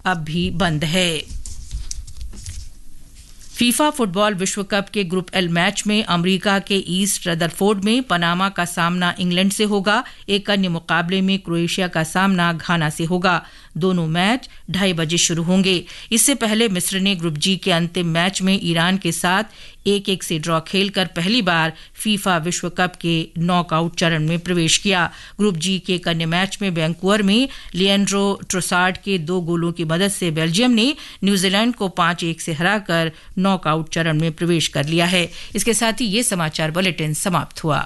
अब भी बंद है। फीफा फुटबॉल विश्व कप के ग्रुप एल मैच में अमेरिका के ईस्ट रदरफोर्ड में पनामा का सामना इंग्लैंड से होगा। एक अन्य मुकाबले में क्रोएशिया का सामना घाना से होगा। दोनों मैच 2:30 बजे शुरू होंगे। इससे पहले मिस्र ने ग्रुप जी के अंतिम मैच में ईरान के साथ 1-1 से ड्रॉ खेलकर पहली बार फीफा विश्व कप के नॉकआउट चरण में प्रवेश किया। ग्रुप जी के एक अन्य मैच में वैंकूवर में लिएंड्रो ट्रोसार्ड के 2 गोलों की मदद से बेल्जियम ने न्यूजीलैंड को 5-1 से हराकर नॉकआउट चरण में प्रवेश कर लिया है। इसके साथ ही ये समाचार बुलेटिन समाप्त हुआ।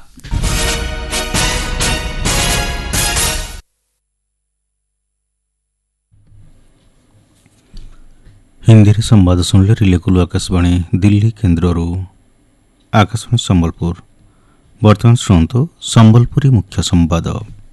हिंदी संवाद सुनले रिलेकुलु आकाशवाणी दिल्ली केन्द्र आकाशवाणी संबलपुर। वर्तमान शुणु संबलपुरी मुख्य संवाद।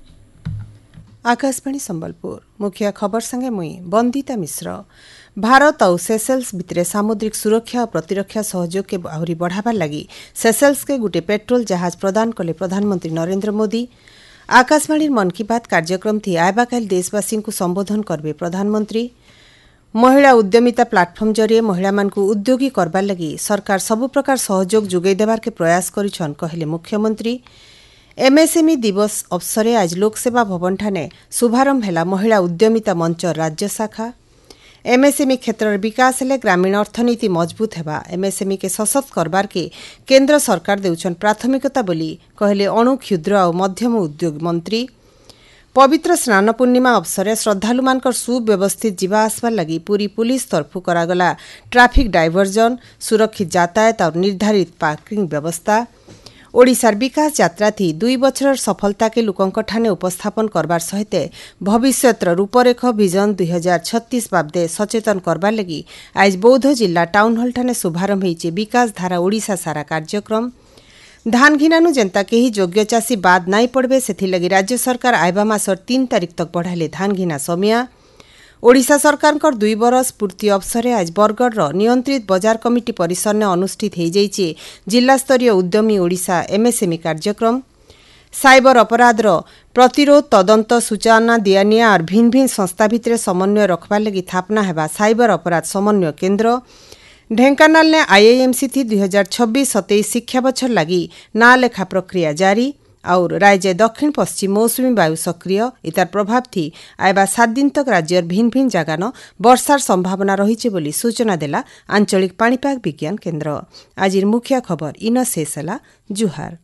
आकाशवाणी संबलपुर मुख्य खबर संगे मुई बंदिता मिश्र। भारत और सेसेल्स भितर सामुद्रिक सुरक्षा और प्रतिरक्षा सहयोग के आहरी बढ़ावार लगी सेसेल्स के गुटे पेट्रोल जहाज प्रदान कले प्रधानमंत्री नरेंद्र मोदी। आकाशवाणी मन की बात कार्यक्रम थी आयबा काल देशवासी को संबोधन करबे प्रधानमंत्री। महिला उद्यमिता प्लाटफर्म जरिए महिला मानकु उद्योगी करबार लगी सरकार सबु प्रकार सहयोग जोगाई देबार के प्रयास करिछन कहले मुख्यमंत्री। एमएसएमई दिवस अवसरे आज लोकसेवा भवन ठाने शुभारंभ हैला महिला उद्यमिता मंच राज्य शाखा। एमएसएमई क्षेत्र विकास हेले ग्रामीण अर्थनीति मजबूत हेबा एमएसएमई के सशक्त करबार के केंद्र सरकार देउछन प्राथमिकता बोली कहले अणु क्षुद्र और मध्यम उद्योग मंत्री। पवित्र स्नान पूर्णिमा अवसर श्रद्धालुमानकर सुव्यवस्थित जीवा आसबार लगी पूरी पुलिस तरफु करागला ट्राफिक डायवर्जन सुरक्षित यातायात और निर्धारित पार्किंग व्यवस्था। ओडिशार विकास यात्रा थी 2 बछर सफलता के लोकंक ठाने उपस्थापन करबार सहित भविष्यतर रूपरेख विजन 2036 बाबदे सचेतन करबार लगी आज बौद्ध जिला टाउन हॉल ठाने शुभारंभ होइचे विकास धारा ओडिशा सारा कार्यक्रम। धान घिनानु जनता केही योग्य चाषी बाद नाई पड़बे सेथिलगी राज्य सरकार आयबा मासर 3 तारिख तक बढ़ाले धान घिना समिया। ओडिशा सरकार 2 बरस पूर्ति अवसर आज बरगढ़ नियंत्रित बजार कमिटी परिसर ने अनुष्ठित हो जाइए जिला स्तरीय उद्यमी ओडिशा एमएसएमई कार्यक्रम। साइबर अपराध प्रतिरोध तदंत सूचना दियानिया और भिन्न भिन्न संस्था भितर समन्वय रखबार लगी थापना हेबा साइबर अपराध समन्वय केन्द्र। ढेंकानाल ने आईआईएमसी थी 2026-27 शिक्षा बछर लगी ना लेखा प्रक्रिया जारी और राज्य दक्षिण पश्चिम मौसुमी वायु सक्रिय इतार प्रभाव थी आयबा 7 दिन तक राज्य भिन्न भिन्न जगान वर्षार संभावना रही बोली सूचना देला आंचलिक पाणीपाग विज्ञान केन्द्र। आज मुख्य खबर इन शेष है जुहार।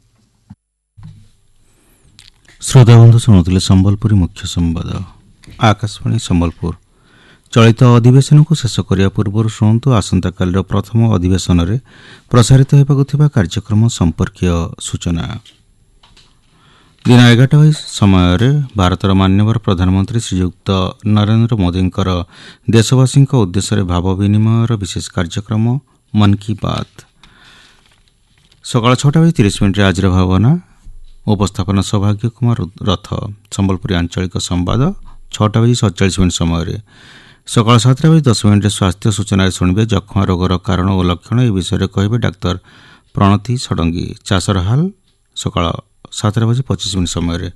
श्रोता बंधु शुणुले संबलपुरी मुख्य संवाद आकाशवाणी संबलपुर। चलित अधिवेशन को शेष करने पूर्व शुणु आसंता काल प्रथम अधिवेशन में प्रसारित होगा कार्यक्रम संपर्कीय सूचना। दिन 11 समय भारतर मान्यवर प्रधानमंत्री श्रीयुक्त नरेंद्र मोदी देशवासी उद्देश्य भाव विनिमय विशेष कार्यक्रम मन की बात सकाल 6:30 आज भावना उपस्थापना सौभाग्य कुमार रथ। संबलपुरी आंचलिक संवाद 6:47 समय सकाल 7:10 स्वास्थ्य सूचना शुणवे जखमा रोगर कारण और लक्षण ए विषय कहे डाक्तर प्रणति षडंगी। चाषर हाल सकाल 7:25 समय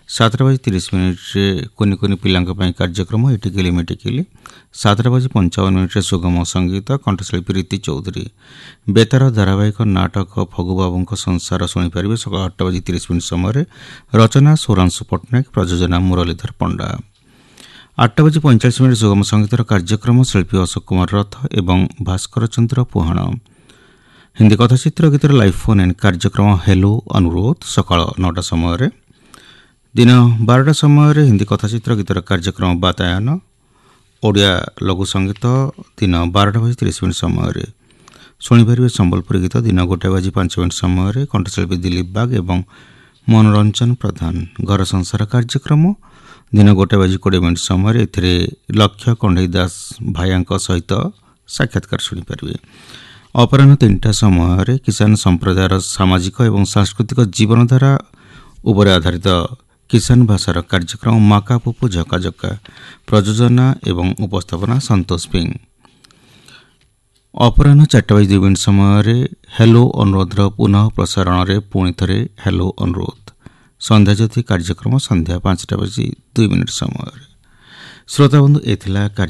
7:30 कुनि कुनि पिलांक कार्यक्रम एटिकली मेटिकली 7:55 सुगम संगीत कंठशिल्पी रीति चौधरी। बेतार धारावाहिक नाटक फगुबाबू संसार शुणिपारे सकाल 8:30 समय रचना सौरांशु पट्टनायक प्रयोजना मुरलीधर पंडा। 8:45 सुगम संगीत कार्यक्रम शिल्पी अशोक कुमार रथ एवं भास्कर चंद्र पुहाण। हिंदी कथाचित्र गीतर लाइव फोन इन कार्यक्रम हेलो अनुरोध सकाल 9 समय। दिन 12 समय हिंदी कथाचित्र गीतर कार्यक्रम बातायन ओडिया लघु संगीत दिन 12:30 समय शुणिपारे संबलपुरी गीत दिन 1:05 समय कंठशिल्पी दिलीप बाग एवं मनोरंजन प्रधान। घर संसार कार्यक्रम दिन 1:20 समय लक्ष्य कंडई दास भाया सहित साक्षात्कार शुणिपारे। अपराह 3टा समय किसान संप्रदायर सामाजिक और सांस्कृतिक जीवनधारा उपर आधारित किसान भाषार कार्यक्रम माका पुपु झकाझका प्रयोजना एवं उपस्थापना संतोष पिंग। अपराह 4:02 समय हेलो अनुरोध पुनः प्रसारण में पुणी थे हेलो अनुरोध। संध्या ज्योति कार्यक्रम संध्या 5:02 समय। श्रोता बंधु ए